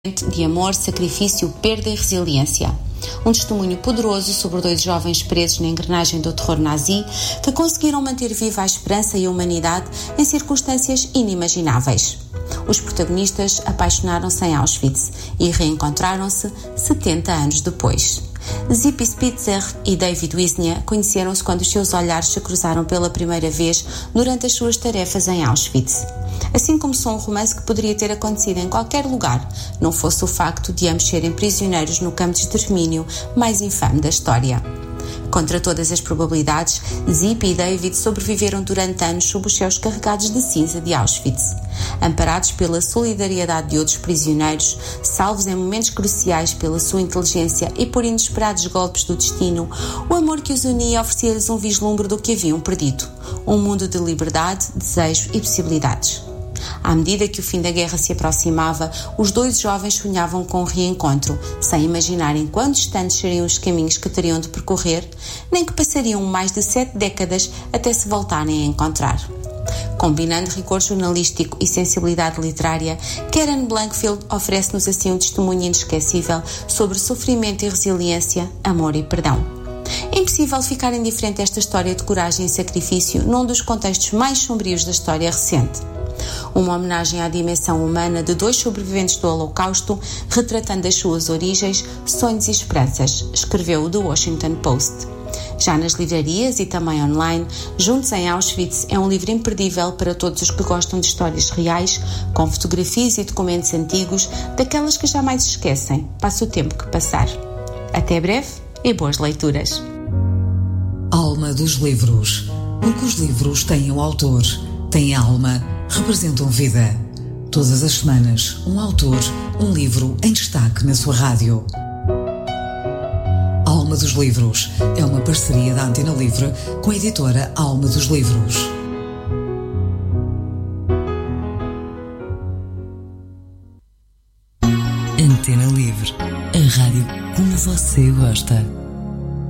de amor, sacrifício, perda e resiliência. Um testemunho poderoso sobre dois jovens presos na engrenagem do terror nazi que conseguiram manter viva a esperança e a humanidade em circunstâncias inimagináveis. Os protagonistas apaixonaram-se em Auschwitz e reencontraram-se 70 anos depois. Zippy Spitzer e David Wisnia conheceram-se quando os seus olhares se cruzaram pela primeira vez durante as suas tarefas em Auschwitz. Assim começou um romance que poderia ter acontecido em qualquer lugar, não fosse o facto de ambos serem prisioneiros no campo de extermínio mais infame da história. Contra todas as probabilidades, Zippy e David sobreviveram durante anos sob os céus carregados de cinza de Auschwitz. Amparados pela solidariedade de outros prisioneiros, salvos em momentos cruciais pela sua inteligência e por inesperados golpes do destino, o amor que os unia oferecia-lhes um vislumbre do que haviam perdido, um mundo de liberdade, desejo e possibilidades. À medida que o fim da guerra se aproximava, os dois jovens sonhavam com um reencontro, sem imaginarem quão distantes seriam os caminhos que teriam de percorrer, nem que passariam mais de 7 décadas até se voltarem a encontrar. Combinando rigor jornalístico e sensibilidade literária, Karen Blankfield oferece-nos assim um testemunho inesquecível sobre sofrimento e resiliência, amor e perdão. É impossível ficar indiferente a esta história de coragem e sacrifício num dos contextos mais sombrios da história recente. Uma homenagem à dimensão humana de dois sobreviventes do Holocausto, retratando as suas origens, sonhos e esperanças, escreveu o The Washington Post. Já nas livrarias e também online, Juntos em Auschwitz é um livro imperdível para todos os que gostam de histórias reais, com fotografias e documentos antigos, daquelas que jamais se esquecem, passe o tempo que passar. Até breve e boas leituras. Alma dos livros. Porque os livros têm um autor, têm alma, representam vida. Todas as semanas, um autor, um livro em destaque na sua rádio. Alma dos Livros é uma parceria da Antena Livre com a editora Alma dos Livros. Antena Livre, a rádio como você gosta.